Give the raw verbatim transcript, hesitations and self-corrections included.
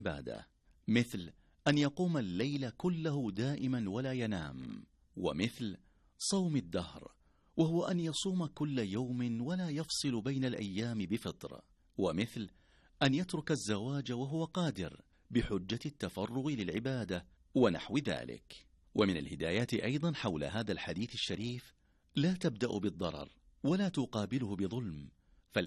عبادة، مثل أن يقوم الليل كله دائما ولا ينام، ومثل صوم الدهر وهو أن يصوم كل يوم ولا يفصل بين الأيام بفطر، ومثل أن يترك الزواج وهو قادر بحجة التفرغ للعبادة ونحو ذلك. ومن الهدايات أيضا حول هذا الحديث الشريف: لا تبدأ بالضرر ولا تقابله بظلم،